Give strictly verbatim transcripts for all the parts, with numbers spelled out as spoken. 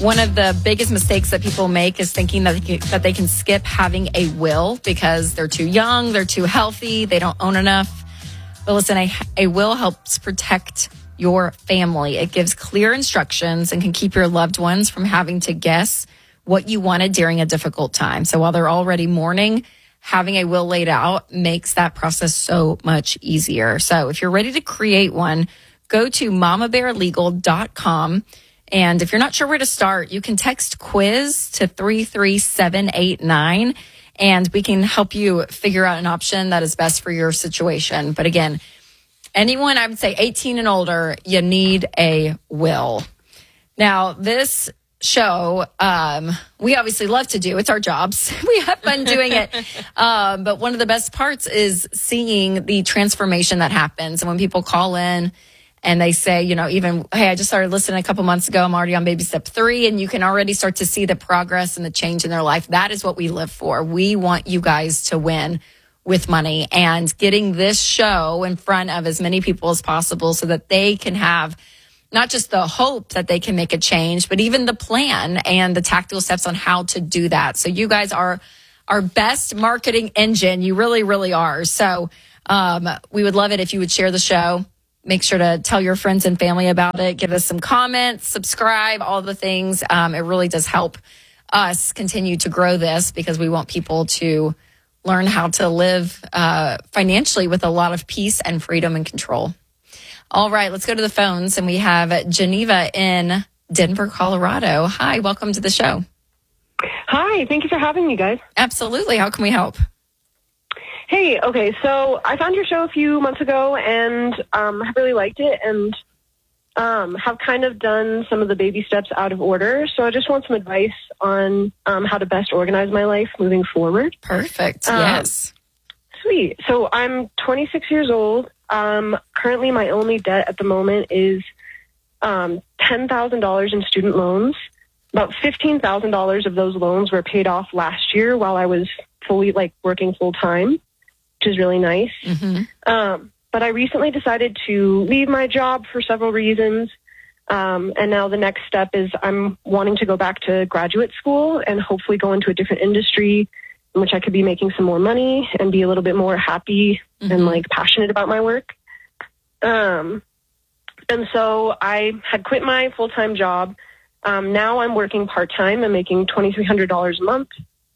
One of the biggest mistakes that people make is thinking that they, can, that they can skip having a will because they're too young, they're too healthy, they don't own enough. But listen, a, a will helps protect your family. It gives clear instructions and can keep your loved ones from having to guess what you wanted during a difficult time. So while they're already mourning, having a will laid out makes that process so much easier. So if you're ready to create one, go to mama bear legal dot com. And if you're not sure where to start, you can text quiz to three three seven eight nine, and we can help you figure out an option that is best for your situation. But again, anyone, I would say eighteen and older, you need a will. Now, this show, um, we obviously love to do. It's our jobs. We have fun doing it. Um, but one of the best parts is seeing the transformation that happens. And when people call in, and they say, you know, even, hey, I just started listening a couple months ago. I'm already on baby step three. And you can already start to see the progress and the change in their life. That is what we live for. We want you guys to win with money, and getting this show in front of as many people as possible so that they can have not just the hope that they can make a change, but even the plan and the tactical steps on how to do that. So you guys are our best marketing engine. You really, really are. So um, we would love it if you would share the show. Make sure to tell your friends and family about it. Give us some comments, subscribe, all the things. Um, it really does help us continue to grow this because we want people to learn how to live uh, financially with a lot of peace and freedom and control. All right, let's go to the phones. And we have Geneva in Denver, Colorado. Hi, welcome to the show. Hi, thank you for having me, guys. Absolutely. How can we help? Hey, okay, so I found your show a few months ago and um, have really liked it and um, have kind of done some of the baby steps out of order. So I just want some advice on um, how to best organize my life moving forward. Perfect, um, yes. Sweet. So I'm twenty-six years old. Um, currently, my only debt at the moment is um, ten thousand dollars in student loans. About fifteen thousand dollars of those loans were paid off last year while I was fully like working full time, which is really nice. Mm-hmm. Um, but I recently decided to leave my job for several reasons. Um, and now the next step is I'm wanting to go back to graduate school and hopefully go into a different industry in which I could be making some more money and be a little bit more happy mm-hmm. and like passionate about my work. Um, and so I had quit my full-time job. Um, now I'm working part-time and making twenty-three hundred dollars a month.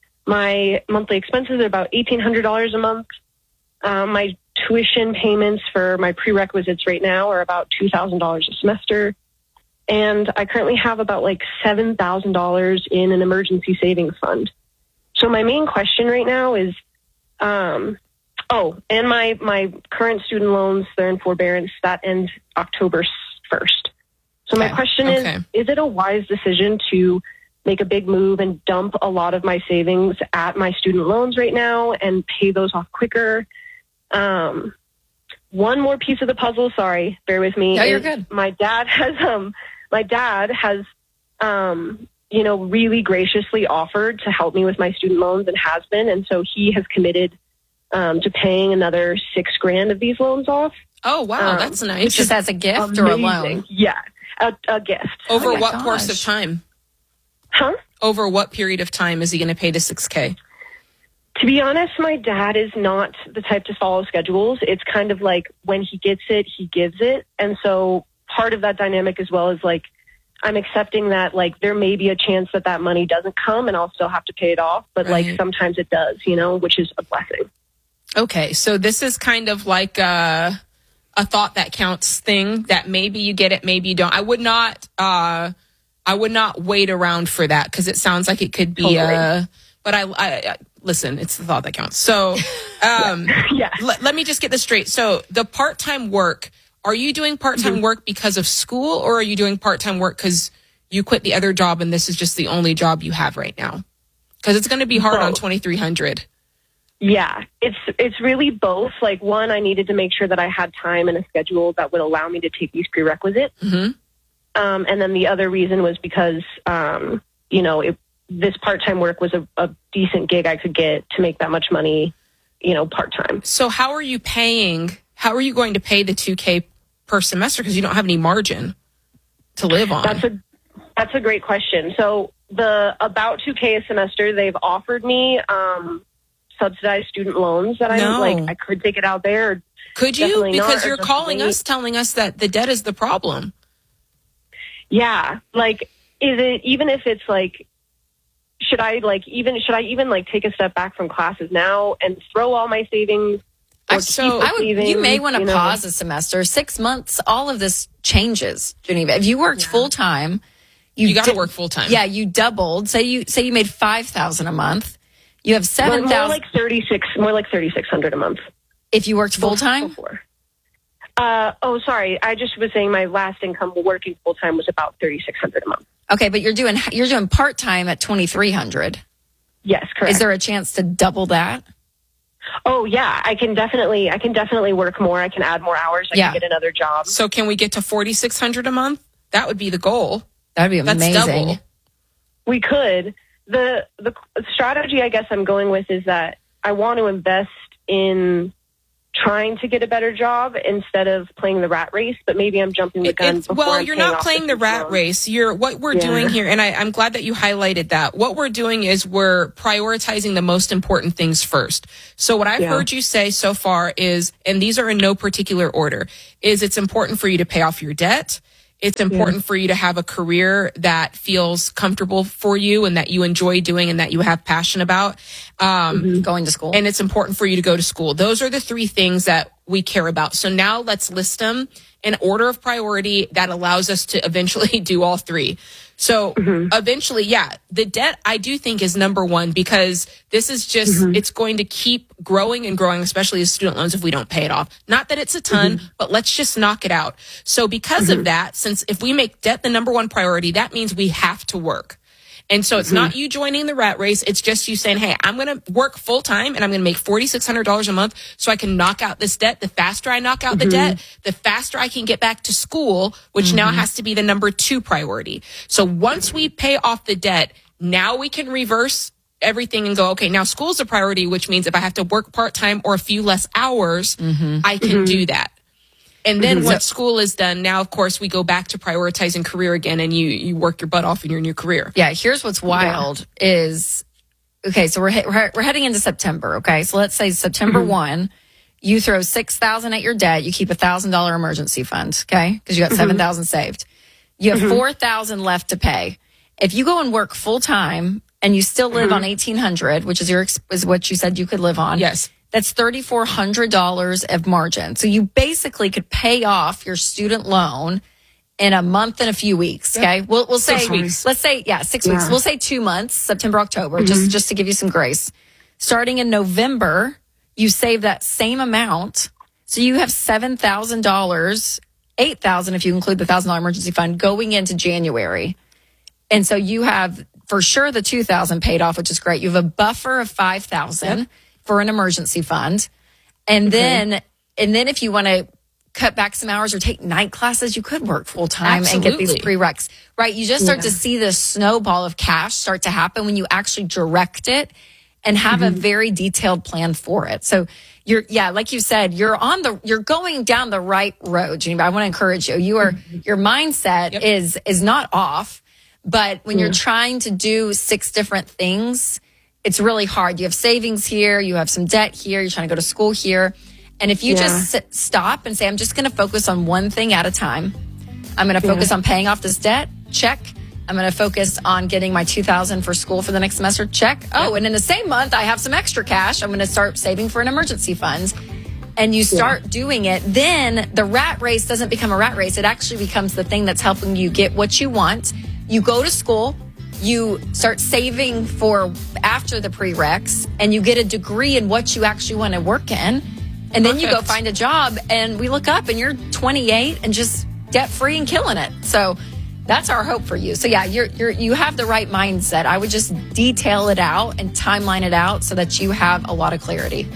My monthly expenses are about eighteen hundred dollars a month. Um, my tuition payments for my prerequisites right now are about two thousand dollars a semester. And I currently have about like seven thousand dollars in an emergency savings fund. So my main question right now is, um, oh, and my, my current student loans, they're in forbearance. That ends October first. So my okay. question okay. is, is it a wise decision to make a big move and dump a lot of my savings at my student loans right now and pay those off quicker? Um, one more piece of the puzzle, sorry, bear with me. No, you're good. My dad has, um, my dad has, um, you know, really graciously offered to help me with my student loans and has been. And so he has committed, um, to paying another six grand of these loans off. Oh, wow. Um, that's nice. Just as a gift amazing. or a loan? Yeah, a, a gift. Over Oh what gosh. course of time? Huh? Over what period of time is he going to pay to six K? To be honest, my dad is not the type to follow schedules. It's kind of like when he gets it, he gives it. And so part of that dynamic as well is like, I'm accepting that like there may be a chance that that money doesn't come and I'll still have to pay it off. But Right. like sometimes it does, you know, which is a blessing. Okay, so this is kind of like a, a thought that counts thing that maybe you get it, maybe you don't. I would not, uh, I would not wait around for that because it sounds like it could be Totally. a. But I, I, I listen, it's the thought that counts. So, um, Yeah. let, let me just get this straight. So, the part-time work. Are you doing part-time Mm-hmm. work because of school, or are you doing part-time work because you quit the other job and this is just the only job you have right now? Because it's going to be hard on Both. twenty-three hundred. Yeah, it's it's really both. Like one, I needed to make sure that I had time and a schedule that would allow me to take these prerequisites. Mm-hmm. Um, and then the other reason was because, um, you know, it, this part-time work was a, a decent gig I could get to make that much money, you know, part-time. So how are you paying? How are you going to pay the two K per semester because you don't have any margin to live on? That's a That's a great question. So the about two K a semester, they've offered me um, subsidized student loans that No. I'm like, I could take it out there. Or Could you? definitely not, Because or you're just calling wait. us, telling us that the debt is the problem. Yeah. Like, is it, even if it's like, should I like even, should I even like take a step back from classes now and throw all my savings? I, Or so keep the I would, you savings, may want to you know? pause a semester. Six months, all of this changes, Geneva. If you worked full time, You got to di- work full time. Yeah, you doubled. Say you say you made five thousand a month. You have More, seven more thousand. like thirty-six, more like thirty-six hundred a month. If you worked full time, Before. Uh, oh, sorry. I just was saying my last income working full time was about thirty-six hundred a month. okay, but you're doing you're doing part time at twenty three hundred. Yes, correct. Is there a chance to double that? Oh yeah, I can definitely, I can definitely work more. I can add more hours. I Yeah. can get another job. So can we get to forty-six hundred a month? That would be the goal. That'd be That's amazing. double. We could. The the strategy I guess I'm going with is that I want to invest in trying to get a better job instead of playing the rat race. But maybe I'm jumping the It- gun. it's- before well, I'm you're paying not off playing the student rat loans. race. You're what we're Yeah. doing here, and I, I'm glad that you highlighted that. What we're doing is we're prioritizing the most important things first. So what I've Yeah. heard you say so far is, and these are in no particular order, is it's important for you to pay off your debt. It's important for you to have a career that feels comfortable for you and that you enjoy doing and that you have passion about. Um, Going to school. and it's important for you to go to school. Those are the three things that we care about. So now let's list them in order of priority that allows us to eventually do all three. So eventually, yeah, the debt I do think is number one because this is just, it's going to keep growing and growing, especially as student loans if we don't pay it off. Not that it's a ton, but let's just knock it out. So because of that, since if we make debt the number one priority, that means we have to work. And so it's not you joining the rat race. It's just you saying, hey, I'm going to work full time and I'm going to make forty-six hundred dollars a month so I can knock out this debt. The faster I knock out the debt, the faster I can get back to school, which now has to be the number two priority. So once we pay off the debt, now we can reverse everything and go, okay, now school's a priority, which means if I have to work part time or a few less hours, I can do that. And then once school is done, now, of course, we go back to prioritizing career again and you, you work your butt off in your new career. Yeah, here's what's wild is, okay, so we're, he- we're we're heading into September, okay? So let's say September first, you throw six thousand at your debt, you keep a one thousand dollars emergency fund, okay? Because you got seven thousand saved. You have four thousand left to pay. If you go and work full time and you still live on eighteen hundred, which is your ex- is what you said you could live on. Yes. That's three thousand four hundred dollars of margin. So you basically could pay off your student loan in a month and a few weeks. Okay. We'll, we'll say, Six weeks. let's say, yeah, six weeks. We'll say two months, September, October, just, just to give you some grace. Starting in November, you save that same amount. So you have seven thousand dollars, eight thousand dollars if you include the one thousand dollars emergency fund going into January. And so you have for sure the two thousand dollars paid off, which is great. You have a buffer of five thousand dollars. Yep. For an emergency fund. And then, and then if you want to cut back some hours or take night classes, you could work full time and get these Absolutely. prereqs, right? You just start to see this snowball of cash start to happen when you actually direct it and have a very detailed plan for it. So you're, yeah, like you said, you're on the, you're going down the right road, Geneva. I want to encourage you. You are, your mindset Yep. is, is not off, but when you're trying to do six different things, it's really hard. You have savings here. You have some debt here. You're trying to go to school here. And if you Yeah. just sit, stop and say, I'm just going to focus on one thing at a time. I'm going to focus on paying off this debt. Check. I'm going to focus on getting my two thousand for school for the next semester. Check. Oh, and in the same month, I have some extra cash. I'm going to start saving for an emergency fund. And you start doing it. Then the rat race doesn't become a rat race. It actually becomes the thing that's helping you get what you want. You go to school. You start saving for after the prereqs and you get a degree in what you actually want to work in. And then you go Perfect. find a job and we look up and you're twenty-eight and just debt free and killing it. So that's our hope for you. So yeah, you're, you're, you have the right mindset. I would just detail it out and timeline it out so that you have a lot of clarity.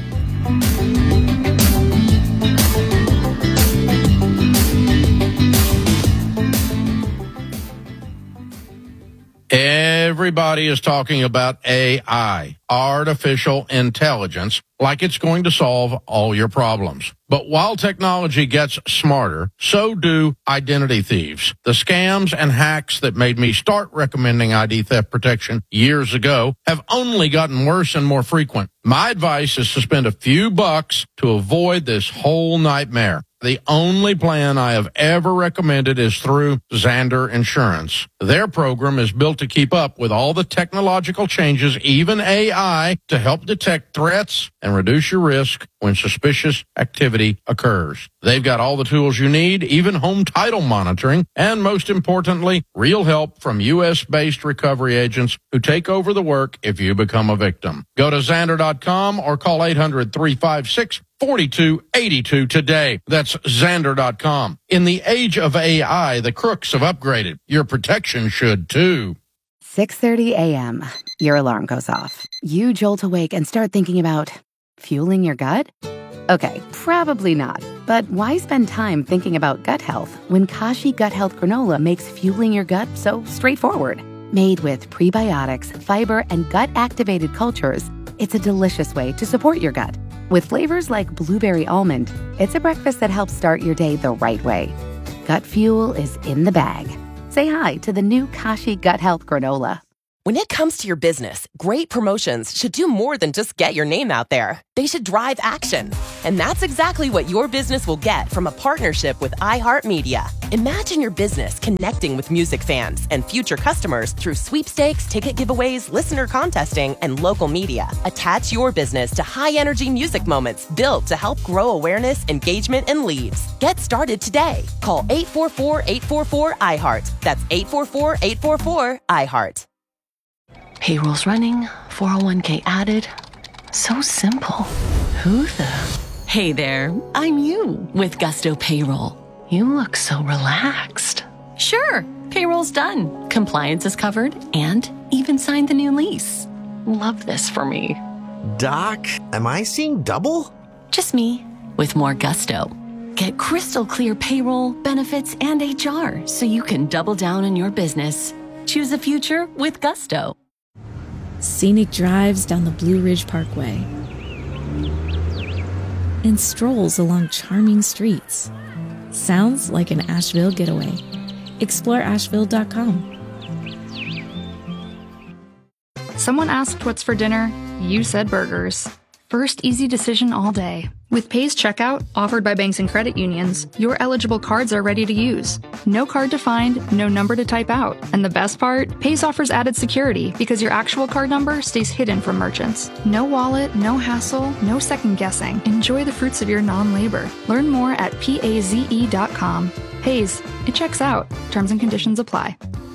Everybody is talking about A I, artificial intelligence, like it's going to solve all your problems. But while technology gets smarter, so do identity thieves. The scams and hacks that made me start recommending I D theft protection years ago have only gotten worse and more frequent. My advice is to spend a few bucks to avoid this whole nightmare. The only plan I have ever recommended is through Zander Insurance. Their program is built to keep up with all the technological changes, even A I, to help detect threats and reduce your risk when suspicious activity occurs. They've got all the tools you need, even home title monitoring, and most importantly, real help from U S-based recovery agents who take over the work if you become a victim. Go to Zander dot com or call eight hundred, three five six, four two eight two today. That's Zander dot com. In the age of A I, the crooks have upgraded. Your protection should too. six thirty a.m. Your alarm goes off. You jolt awake and start thinking about fueling your gut? Okay, probably not. But why spend time thinking about gut health when Kashi Gut Health Granola makes fueling your gut so straightforward? Made with prebiotics, fiber, and gut-activated cultures, it's a delicious way to support your gut. With flavors like blueberry almond, it's a breakfast that helps start your day the right way. Gut fuel is in the bag. Say hi to the new Kashi Gut Health Granola. When it comes to your business, great promotions should do more than just get your name out there. They should drive action. And that's exactly what your business will get from a partnership with iHeartMedia. Imagine your business connecting with music fans and future customers through sweepstakes, ticket giveaways, listener contesting, and local media. Attach your business to high-energy music moments built to help grow awareness, engagement, and leads. Get started today. Call eight four four, eight four four, I heart. That's eight four four, eight four four, I heart. Payroll's running, four oh one k added. So simple. Who the? Hey there, I'm you with Gusto Payroll. You look so relaxed. Sure, payroll's done. Compliance is covered and even signed the new lease. Love this for me. Doc, am I seeing double? Just me with more gusto. Get crystal clear payroll, benefits, and H R so you can double down on your business. Choose a future with Gusto. Scenic drives down the Blue Ridge Parkway and strolls along charming streets. Sounds like an Asheville getaway. Explore Asheville dot com. Someone asked what's for dinner. You said burgers. First easy decision all day. With Pay's checkout, offered by banks and credit unions, your eligible cards are ready to use. No card to find, no number to type out. And the best part? Pay's offers added security because your actual card number stays hidden from merchants. No wallet, no hassle, no second guessing. Enjoy the fruits of your non-labor. Learn more at paze dot com. Pay's, it checks out. Terms and conditions apply.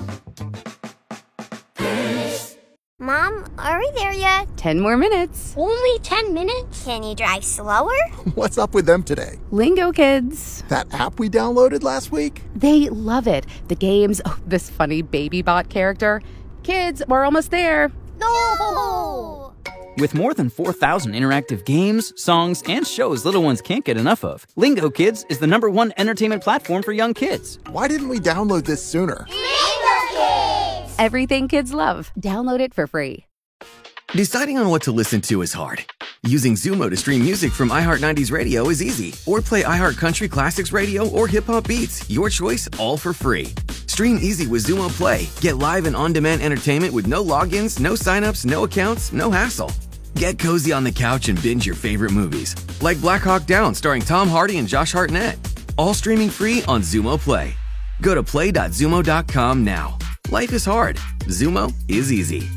Mom, are we there yet? Ten more minutes. Only ten minutes? Can you drive slower? What's up with them today? Lingo Kids. That app we downloaded last week? They love it. The games, oh, this funny baby bot character. Kids, we're almost there. No! With more than four thousand interactive games, songs, and shows little ones can't get enough of, Lingo Kids is the number one entertainment platform for young kids. Why didn't we download this sooner? Lingo Kids! Everything kids love. Download it for free. Deciding on what to listen to is hard. Using Zumo to stream music from iHeart nineties Radio is easy. Or play iHeart Country Classics Radio or Hip Hop Beats. Your choice, all for free. Stream easy with Zumo Play. Get live and on-demand entertainment with no logins, no signups, no accounts, no hassle. Get cozy on the couch and binge your favorite movies. Like Black Hawk Down starring Tom Hardy and Josh Hartnett. All streaming free on Zumo Play. Go to play dot zumo dot com now. Life is hard. Zumo is easy.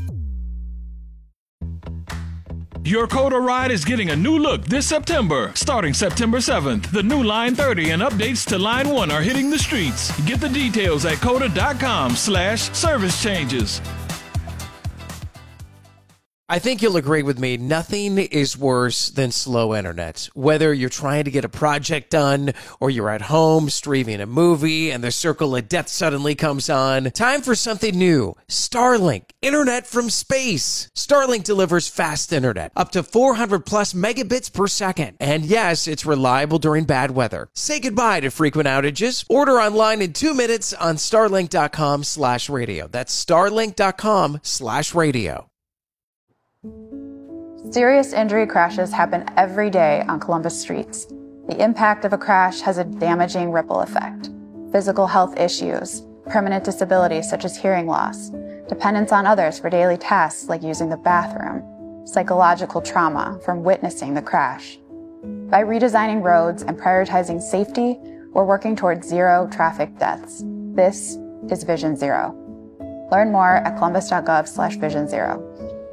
Your Coda ride is getting a new look this September. Starting September seventh, the new Line thirty and updates to Line one are hitting the streets. Get the details at coda dot com slash service changes. I think you'll agree with me. Nothing is worse than slow internet. Whether you're trying to get a project done or you're at home streaming a movie and the circle of death suddenly comes on, time for something new. Starlink, internet from space. Starlink delivers fast internet, up to four hundred plus megabits per second. And yes, it's reliable during bad weather. Say goodbye to frequent outages. Order online in two minutes on starlink.com slash radio. That's starlink.com slash radio. Serious injury crashes happen every day on Columbus streets. The impact of a crash has a damaging ripple effect. Physical health issues, permanent disabilities such as hearing loss, dependence on others for daily tasks like using the bathroom, psychological trauma from witnessing the crash. By redesigning roads and prioritizing safety, we're working towards zero traffic deaths. This is Vision Zero. Learn more at columbus.gov slash vision zero.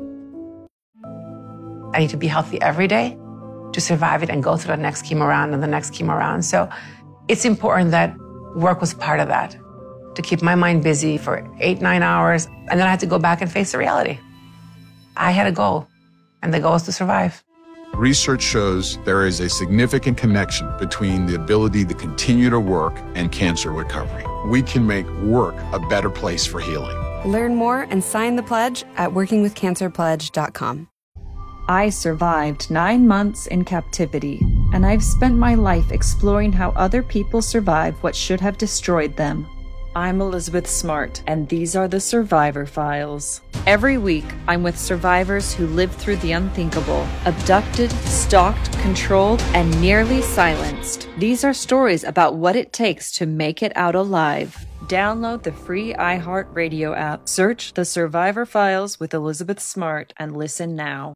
I need to be healthy every day to survive it and go through the next chemo round and the next chemo round. So it's important that work was part of that, to keep my mind busy for eight, nine hours. And then I had to go back and face the reality. I had a goal, and the goal is to survive. Research shows there is a significant connection between the ability to continue to work and cancer recovery. We can make work a better place for healing. Learn more and sign the pledge at working with cancer pledge dot com. I survived nine months in captivity, and I've spent my life exploring how other people survive what should have destroyed them. I'm Elizabeth Smart, and these are the Survivor Files. Every week, I'm with survivors who lived through the unthinkable, abducted, stalked, controlled, and nearly silenced. These are stories about what it takes to make it out alive. Download the free iHeartRadio app, search The Survivor Files with Elizabeth Smart, and listen now.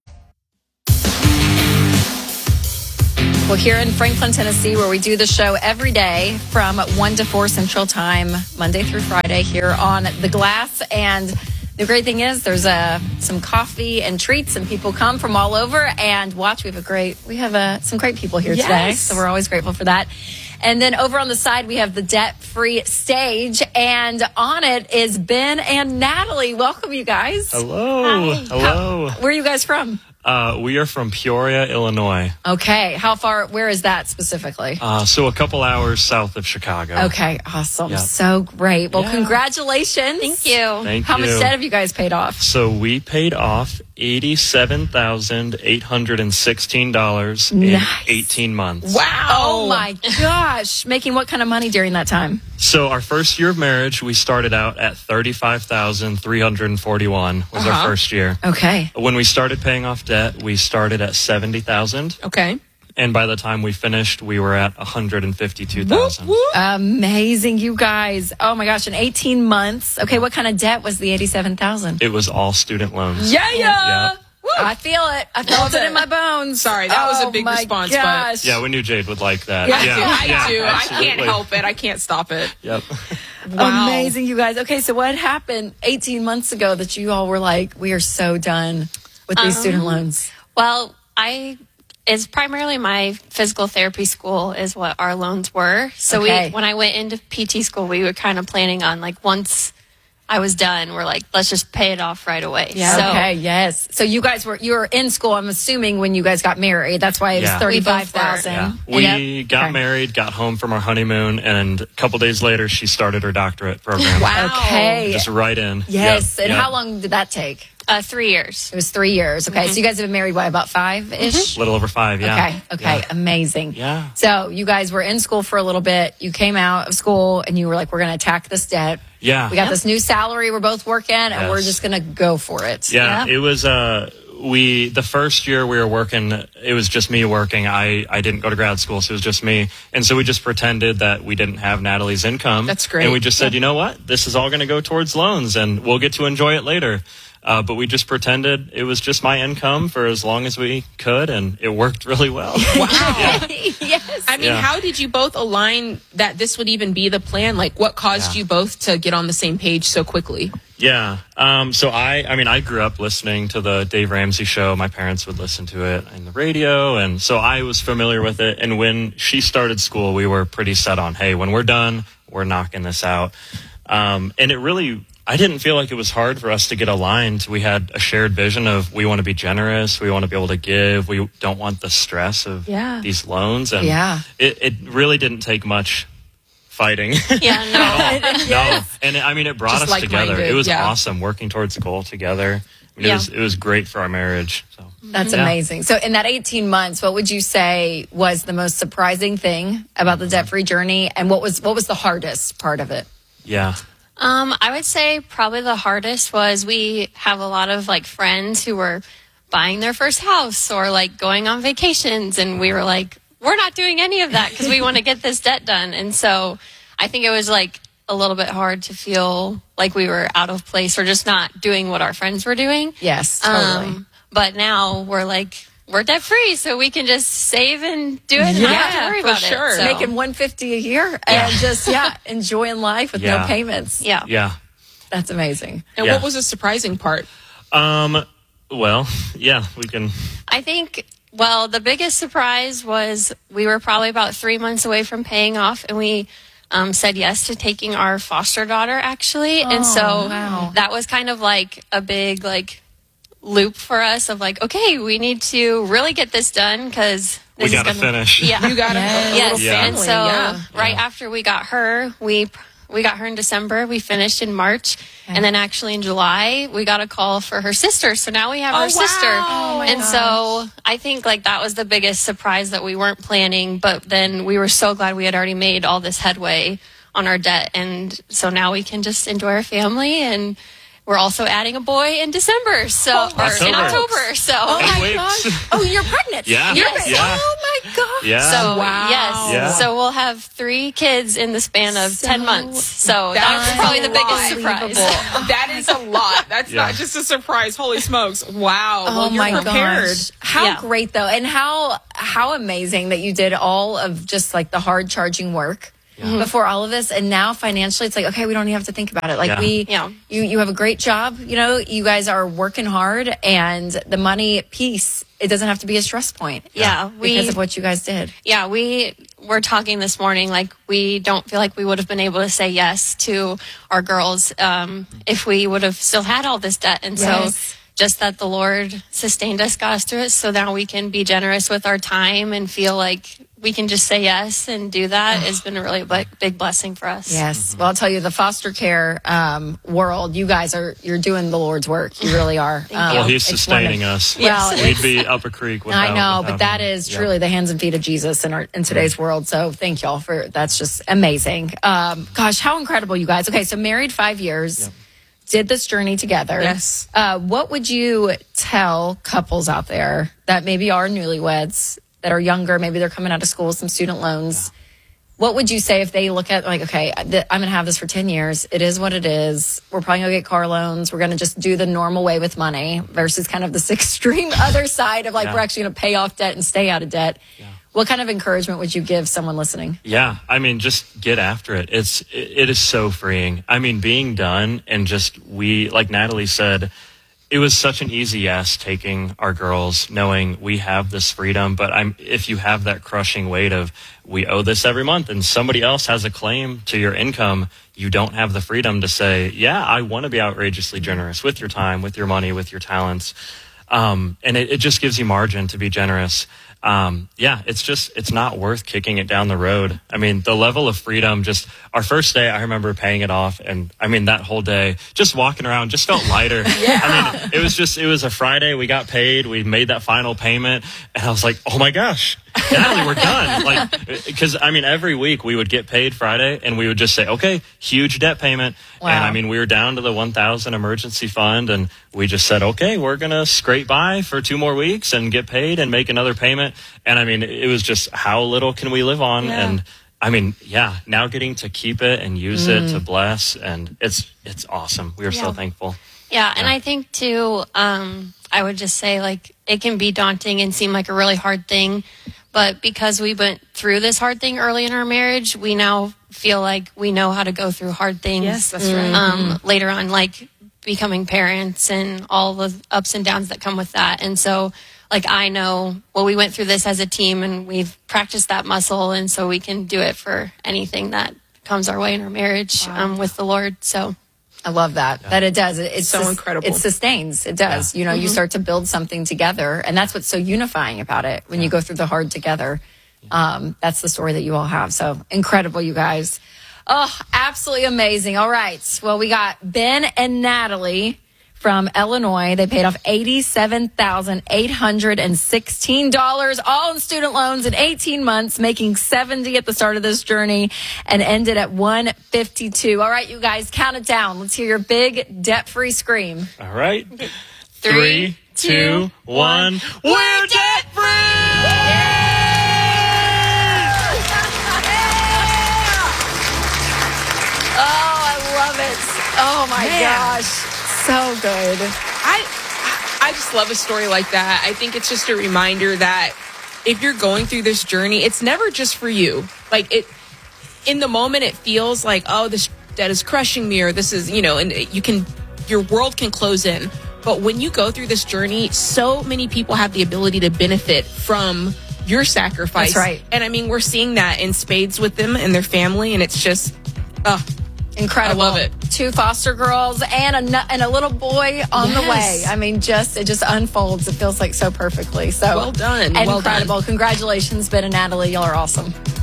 Well, here in Franklin, Tennessee, where we do the show every day from one to four Central Time, Monday through Friday, here on The Glass. And the great thing is there's uh, some coffee and treats, and people come from all over and watch. We have a great, we have uh, some great people here Yes. today, so we're always grateful for that. And then over on the side, we have the debt-free stage, and on it is Ben and Natalie. Welcome, you guys. Hello. Hi. Hello. How, where are you guys from? Uh, we are from Peoria, Illinois. Okay. How far, where is that specifically? Uh, so a couple hours south of Chicago. Okay. Awesome. Yep. So great. Well, Yeah. congratulations. Thank you. Thank How you. much debt have you guys paid off? So we paid off eighty-seven thousand eight hundred sixteen dollars in Nice. eighteen months. Wow. Oh my gosh. Making what kind of money during that time? So our first year of marriage, we started out at thirty-five thousand three hundred forty-one was Uh-huh. our first year. Okay. When we started paying off debt, we started at seventy thousand. Okay. And by the time we finished, we were at one hundred fifty-two thousand. Amazing, you guys. Oh my gosh. In eighteen months. Okay. What kind of debt was the eighty-seven thousand? It was all student loans. Yeah, yeah. Yep. I feel it. I felt it in my bones. Sorry, that was Oh a big my response, gosh. Yeah, we knew Jade would like that. Yeah, yeah, I yeah, do. I can't absolutely. help it. I can't stop it. Yep. Wow. Amazing, you guys. Okay, so what happened eighteen months ago that you all were like, we are so done with these Um, student loans? Well, I it's primarily my physical therapy school is what our loans were. So Okay. we when I went into P T school, we were kind of planning on like once I was done, we're like, let's just pay it off right away. Yeah. So, Okay. Yes. So you guys were you were in school. I'm assuming when you guys got married. That's why it was Yeah. thirty We both five thousand. Yeah. We got married, got home from our honeymoon, and a couple days later, she started her doctorate program. Wow. Okay. Just right in. Yes. Yep, And yep. how long did that take? Uh, three years. It was three years. Okay. So you guys have been married, what, about five ish? A little over five, yeah. Okay. Okay. Yeah. Amazing. Yeah. So you guys were in school for a little bit. You came out of school and you were like, we're going to attack this debt. Yeah. We got this new salary we're both working, and Yes. we're just going to go for it. Yeah, it was uh we the first year we were working, it was just me working. I I didn't go to grad school, so it was just me. And so we just pretended that we didn't have Natalie's income. That's great. And we just said, Yeah. you know what? This is all going to go towards loans and we'll get to enjoy it later. Uh, but we just pretended it was just my income for as long as we could, and it worked really well. Wow. Yes. I mean, Yeah. how did you both align that this would even be the plan? Like, what caused Yeah. you both to get on the same page so quickly? Yeah. Um, so I, I mean, I grew up listening to the Dave Ramsey show. My parents would listen to it in the radio. And so I was familiar with it. And when she started school, we were pretty set on, hey, when we're done, we're knocking this out. Um, and it really, I didn't feel like it was hard for us to get aligned. We had a shared vision of we want to be generous, we want to be able to give, we don't want the stress of Yeah. these loans. And Yeah. it, it really didn't take much fighting. Yeah, no. No. And I mean, it brought Just us like-minded, together. It was yeah. awesome working towards the goal together. I mean, Yeah. it was it was great for our marriage. So That's Yeah. amazing. So in that eighteen months, what would you say was the most surprising thing about the debt-free journey, and what was what was the hardest part of it? yeah. Um, I would say probably the hardest was we have a lot of like friends who were buying their first house or like going on vacations, and we were like, we're not doing any of that because we want to get this debt done. And so I think it was like a little bit hard to feel like we were out of place or just not doing what our friends were doing. Yes, totally. Um, but now we're like, we're debt free, so we can just save and do it and not have to worry for about sure. it. So, Making one hundred fifty dollars a year and just yeah, enjoying life with no Yeah. payments. yeah. Yeah. That's amazing. And Yeah. what was the surprising part? Um, well, yeah, we can. I think, well, the biggest surprise was we were probably about three months away from paying off, and we um, said yes to taking our foster daughter, actually. and so wow. that was kind of like a big, like, loop for us of like, okay, we need to really get this done because We this is gotta gonna, finish. Yeah. You got a Yes. Yes, little Yeah. and family. so yeah. right after we got her, we we got her in December. We finished in March, and then actually in July we got a call for her sister. So now we have Oh, her sister, wow. Oh, my and gosh. so I think like that was the biggest surprise that we weren't planning. But then we were so glad we had already made all this headway on our debt, and so now we can just enjoy our family and. We're also adding a boy in December, so or in October. October. So Eight weeks. Oh, you're pregnant. Yeah. Yes. You're- Yeah. Oh my god. Yeah. So Wow. yes, Yeah. so we'll have three kids in the span of So ten months. So that's probably the biggest surprise. That is a lot. That's Yeah. not just a surprise. Holy smokes! Wow. Oh well, you're my prepared. gosh. How Yeah. great though. And how how amazing that you did all of just like the hard charging work before all of this, and now financially it's like, okay, we don't even have to think about it. Like Yeah. we Yeah. you you have a great job, you know, you guys are working hard, and the money piece, it doesn't have to be a stress point. Yeah, we Because of what you guys did. yeah we were talking this morning. Like we don't feel like we would have been able to say yes to our girls um, if we would have still had all this debt, and so. Yes. Just that the Lord sustained us, got us through it, so now we can be generous with our time and feel like we can just say yes and do that has been a really big, big blessing for us. Yes. Well, I'll tell you, the foster care um, world, you guys are, you're doing the Lord's work. You really are. Thank Um, Well, he's it's sustaining wonderful. us. Well, We'd be up a creek without. I know, without but that him. is Yeah. truly the hands and feet of Jesus in our in today's world. So thank y'all for that's just amazing. Um, gosh, how incredible, you guys. Okay, so married five years, did this journey together. Yes. Uh, what would you tell couples out there that maybe are newlyweds, that are younger, maybe they're coming out of school with some student loans? What would you say if they look at like, okay, th- I'm going to have this for ten years. It is what it is. We're probably going to get car loans. We're going to just do the normal way with money versus kind of this extreme other side of like, Yeah. we're actually going to pay off debt and stay out of debt. What kind of encouragement would you give someone listening? Yeah, I mean, just get after it. It's it, it is so freeing. I mean, being done and just we, like Natalie said, it was such an easy yes taking our girls, knowing we have this freedom. But I'm if you have that crushing weight of we owe this every month, and somebody else has a claim to your income, you don't have the freedom to say, yeah, I want to be outrageously generous with your time, with your money, with your talents, um, and it, it just gives you margin to be generous. Um, yeah, it's just, it's not worth kicking it down the road. I mean, the level of freedom, just our first day, I remember paying it off. And I mean, that whole day, just walking around just felt lighter. Yeah. I mean, it was just, it was a Friday. We got paid. We made that final payment. And I was like, oh my gosh, Natalie, we're done. Like, because I mean, every week we would get paid Friday and we would just say, okay, huge debt payment. Wow. And I mean, we were down to the one thousand emergency fund, and we just said, okay, we're going to scrape by for two more weeks and get paid and make another payment. And I mean, it was just how little can we live on? Yeah. And I mean, yeah, now getting to keep it and use Mm. it to bless. And it's, it's awesome. We are so Yeah. thankful. Yeah, and I think too, um, I would just say like it can be daunting and seem like a really hard thing, but because we went through this hard thing early in our marriage, we now feel like we know how to go through hard things. Yes, that's right. Um, later on, like becoming parents and all the ups and downs that come with that, and so. Like I know, well, we went through this as a team and we've practiced that muscle, and so we can do it for anything that comes our way in our marriage um, with the Lord. So I love that. Yeah. That it does. It, it's so sus- incredible. It sustains. It does. Yeah. You know, mm-hmm. you start to build something together, and that's what's so unifying about it. When yeah. you go through the hard together, um, that's the story that you all have. So incredible, you guys. Oh, absolutely amazing. All right. Well, we got Ben and Natalie from Illinois. They paid off eighty-seven thousand eight hundred sixteen dollars, all in student loans in eighteen months, making seventy at the start of this journey, and ended at one fifty-two. All right, you guys, count it down. Let's hear your big debt-free scream. All right. Three, Three two, one. We're debt-free! Yeah! Oh, I love it. Oh, my Man. gosh. So good. I I just love a story like that. I think it's just a reminder that if you're going through this journey, it's never just for you. Like it, in the moment, it feels like, oh, this debt is crushing me, or this is, you know, and you can, your world can close in. But when you go through this journey, so many people have the ability to benefit from your sacrifice. That's right. And I mean, we're seeing that in spades with them and their family, and it's just, oh, incredible. I love it. Two foster girls and a and a little boy on Yes. the way. I mean, just it just unfolds. It feels like so perfectly. So well done. Incredible. Well done. Congratulations, Ben and Natalie. Y'all are awesome.